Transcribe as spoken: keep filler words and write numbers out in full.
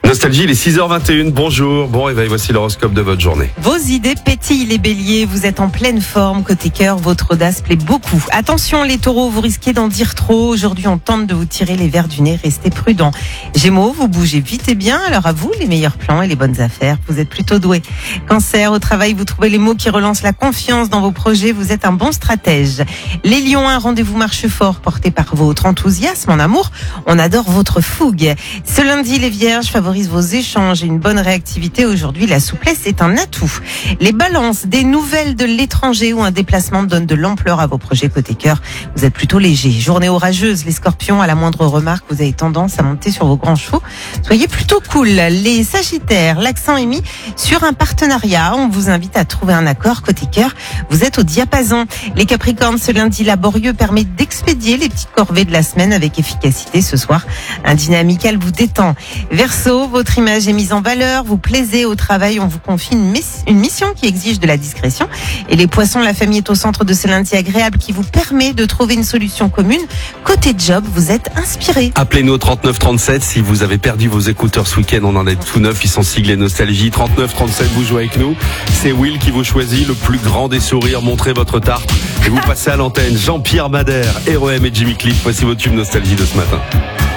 Nostalgie, il est six heures vingt et une, bonjour, bon réveil, voici l'horoscope de votre journée. Vos idées pétillent les béliers, vous êtes en pleine forme, côté cœur, votre audace plaît beaucoup. Attention les taureaux, vous risquez d'en dire trop, aujourd'hui on tente de vous tirer les vers du nez, restez prudents. Gémeaux, vous bougez vite et bien, alors à vous les meilleurs plans et les bonnes affaires, vous êtes plutôt doués. Cancer, au travail vous trouvez les mots qui relancent la confiance dans vos projets, vous êtes un bon stratège. Les lions, un rendez-vous marche fort porté par votre enthousiasme en amour, on adore votre fougue. Ce lundi les vierges favorisent vos échanges et une bonne réactivité. Aujourd'hui, la souplesse est un atout. Les balances, des nouvelles de l'étranger ou un déplacement donnent de l'ampleur à vos projets côté cœur. Vous êtes plutôt léger. Journée orageuse, les scorpions, à la moindre remarque, vous avez tendance à monter sur vos grands chevaux. Soyez plutôt cool. Les sagittaires, l'accent est mis sur un partenariat. On vous invite à trouver un accord côté cœur. Vous êtes au diapason. Les capricornes, ce lundi laborieux permet d'expédier les petites corvées de la semaine avec efficacité ce soir. Un dîner amical vous détend. Verseau, votre image est mise en valeur, vous plaisez au travail, on vous confie une, miss- une mission qui exige de la discrétion. Et les poissons, la famille est au centre de ce lundi agréable qui vous permet de trouver une solution commune. Côté job, vous êtes inspiré. Appelez-nous au trente-neuf trente-sept si vous avez perdu vos écouteurs ce week-end, on en a tout neuf, ils sont siglés Nostalgie. trente-neuf trente-sept, vous jouez avec nous. C'est Will qui vous choisit, le plus grand des sourires, montrez votre tarte. Et vous passez à l'antenne. Jean-Pierre Madère, R E M et Jimmy Cliff, voici vos tubes Nostalgie de ce matin.